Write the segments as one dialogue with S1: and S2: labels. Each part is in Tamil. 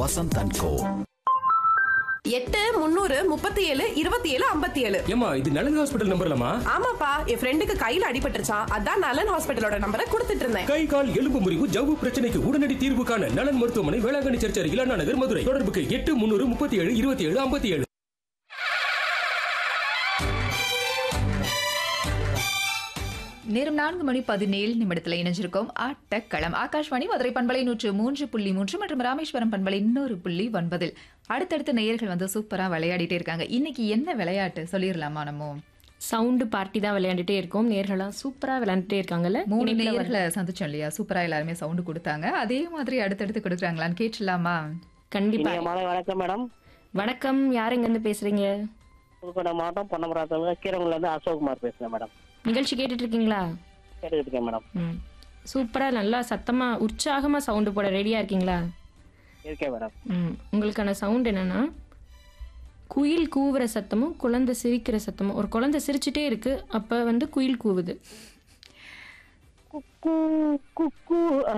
S1: வசந்த் அண்ட் கோ.
S2: 8-300-37-27-57.
S3: ஏமா இது நலன் ஹாஸ்பிடல் நம்பர்லமா?
S2: ஆமாப்பா, என் ஃப்ரெண்டுக்கு கையில அடிபட்டுருச்சான். அதான் நலன் ஹாஸ்பிடலோட நம்பரை கொடுத்துட்டு இருந்தேன்.
S3: கை கால் எலும்பு முறிவு ஜவ்வு பிரச்சனைக்கு உடனடி தீர்வு காண நலன் மருத்துவமனை, வேளாங்கண்ணி சர்ச் அருகில் அண்ணா நகர், மதுரை. தொடர்புக்கு 8-300-37-27-57.
S4: நேரம் 4:17 இணைஞ்சிருக்கோம். ஆட்டக்களம் ஆகாஷ்வாணி மதுரை பண்பலை 103.3 மற்றும் ராமேஸ்வரம் பண்பலை 100.9. அடுத்தடுத்த நேயர்கள் வந்து சூப்பரா விளையாடிட்டே இருக்காங்க. இன்னைக்கு என்ன விளையாட்டு சொல்லிடலாமா? நம்ம
S5: சவுண்டு பார்ட்டி தான் விளையாண்டுட்டே இருக்கோம். நேர்களாம் சூப்பரா விளையாண்டுட்டே இருக்காங்கல்ல.
S4: 3 நேயர்களை சந்திச்சோம் இல்லையா? சூப்பரா எல்லாருமே சவுண்டு கொடுத்தாங்க. அதே மாதிரி அடுத்தடுத்து கொடுக்குறாங்களான்னு கேட்டுலாமா?
S5: கண்டிப்பா.
S6: வணக்கம் மேடம்.
S5: வணக்கம், யாருங்க இருந்து பேசுறீங்க?
S6: புதுக்கோட்டை மாவட்டம் பொன்னமராத்துல கீரங்குல இருந்து அசோக்குமார் பேசுறேன் மேடம்.
S5: நிகழ்ச்சி கேட்டுட்டு இருக்கீங்களா?
S6: கேட்டுக்கிட்டு இருக்கேன் மேடம்.
S5: சூப்பரா நல்லா சத்தமா உற்சாகமா சவுண்டு போட ரெடியா இருக்கீங்களா?
S6: இருக்கேன் மேடம்.
S5: உங்களுக்கான சவுண்ட் என்னன்னா, குயில் கூவுற சத்தமும் குழந்தை சிரிக்கிற சத்தமும். ஒரு குழந்தை சிரிச்சுட்டே இருக்கு, அப்ப வந்து குயில் கூவுது.
S6: குக்கு குக்கு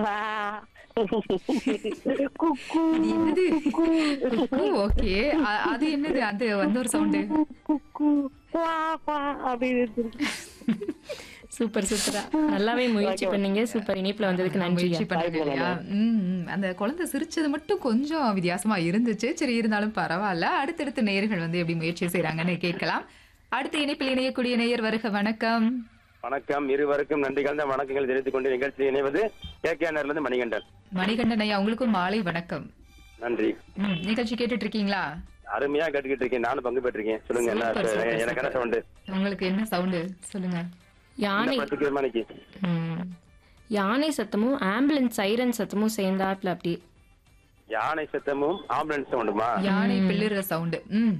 S6: குக்கு
S4: என்னது? ஓகே, அது என்னது? அது வந்து ஒரு சவுண்டு.
S6: குக்கு அப்படின்னு
S5: சூப்பர் சூப்பரா நல்லாவே முயற்சி பண்ணீங்க. சூப்பர். இணைப்புல வந்ததுக்கு நன்றி.
S4: முயற்சி பண்ணீங்க இல்லையா? அந்த குழந்தை சிரிச்சது மட்டும் கொஞ்சம் வித்தியாசமா இருந்துச்சு. சரி, இருந்தாலும் பரவாயில்ல. அடுத்தடுத்த நேயர்கள் வந்து எப்படி முயற்சி செய்யறாங்கன்னு கேட்கலாம். அடுத்த இணைப்பில் இணையக்கூடிய நேயர் வருக. வணக்கம்.
S7: வணக்கம், இருவருக்கும் நன்றி கலந்த வணக்கங்கள் தெரிவித்துக் கொண்டு நிகழ்ச்சியில் இணைவது கேகேஆர்ல இருந்து மணிகண்டன்.
S4: மணிகண்டன் ஐயா, உங்களுக்கும் மாலை வணக்கம்.
S7: நன்றி.
S4: நிகழ்ச்சி கேட்டுட்டு இருக்கீங்களா?
S7: அருமையா கேட்டுக்கிட்டு இருக்கேன். நானும் பங்கு பெற்றிருக்கேன். சொல்லுங்க, என்ன எனக்கு என்ன சவுண்டு?
S4: உங்களுக்கு என்ன சவுண்டு சொல்லுங்க.
S5: யானை. யானை சத்தமும் ஆம்புலன்ஸ் சைரன் சத்தமும் சேர்ந்தாப்ல அப்படி.
S7: யானை சத்தமும் ஆம்புலன்ஸ் சவுண்டுமா?
S4: யானை பிள்ளுற சவுண்டு.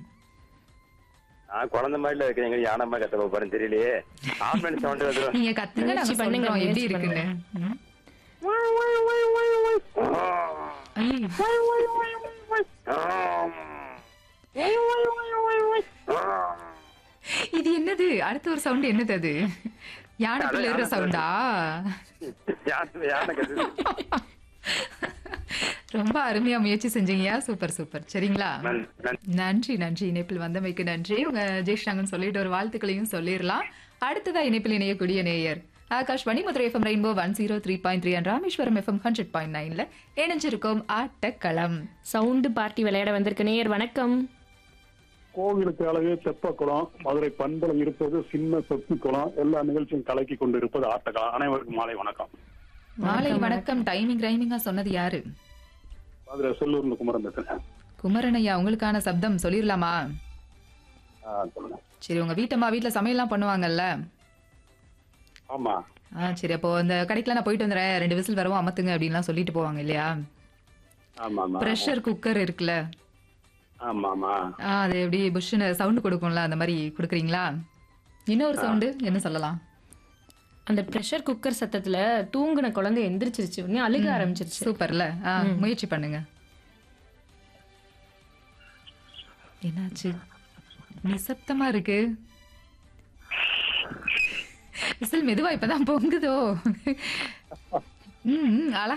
S7: நான் குழந்தை மாதிரில இருக்கிறேன், யானை மாதிரி கத்த போறேன் தெரியலையே. ஆம்புலன்ஸ் சவுண்டு வந்துடும்.
S4: நீங்க கத்துங்க, நாங்க சொல்றோம் எப்படி இருக்குன்னு. இது என்னது? அடுத்த ஒரு சவுண்ட் என்னது? அது யானை பிள்ளைற சவுண்டா? ரொம்ப அருமையா முயற்சி செஞ்சீங்க. Super super. சரிங்களா? நன்றி நன்றி. இணைப்பில் வந்தமைக்கு நன்றி. உங்க ஜெய்ஷாங்கன்னு சொல்லிட்டு ஒரு வாழ்த்துக்களையும் சொல்லிடலாம். அடுத்ததா இணைப்பில் இணையக்கூடிய நேயர் Akashvani Madurai FM rainbow 103.3 and Rameswaram FM 100.9ல இணைஞ்சிருக்கோம். ஆட்டக்களம்
S5: சவுண்டு பார்ட்டி விளையாட வந்திருக்க நேயர் வணக்கம்.
S8: கோவிலுக்கு அழகு தெப்பக்குளம், மதுரை பண்பலை இருப்பது சின்ன சொத்து குளம். எல்லா நிகழ்ச்சியும் கலக்கி கொண்டு இருப்பது ஆட்டக்களம். அனைவருக்கும் மாலை வணக்கம்.
S4: மாலை வணக்கம். டைமிங் ரைமிங்கா சொன்னது யாரு?
S8: மதுரை சொல்லூர்ல குமரன் பேசுறேன்.
S4: குமரன் ஐயா, உங்களுக்கான சப்தம் சொல்லிடலாமா?
S8: சொல்லுங்க.
S4: சரி, உங்க வீட்டுல சமையல்லாம் பண்ணுவாங்கல்ல?
S8: ஆமா.
S4: சரி, அப்போ அந்த கடைக்கெல்லாம் நான் போயிட்டு வந்துடுறேன், 2 விசில் வரவும் அமத்துங்க அப்படின்லாம் சொல்லிட்டு போவாங்க இல்லையா?
S8: ஆமா ஆமா.
S4: பிரஷர் குக்கர் இருக்குல்ல?
S8: ஆமா ஆமா.
S4: அது எப்படி புஷ்னு சவுண்ட் கொடுக்கும்ல, அந்த மாதிரி கொடுக்குறீங்களா? இன்னொரு சவுண்டு என்ன சொல்லலாம்?
S5: அந்த பிரஷர் குக்கர் சத்தத்துல தூங்குன குழந்தை எந்திரிச்சிருச்சு, உடனே அழுக ஆரம்பிச்சிருச்சு.
S4: சூப்பர்ல. முயற்சி பண்ணுங்க. என்னாச்சு? நிசப்தமா இருக்கு. விசில் மெதுவா இப்பதான் பொங்குதோ? அழகா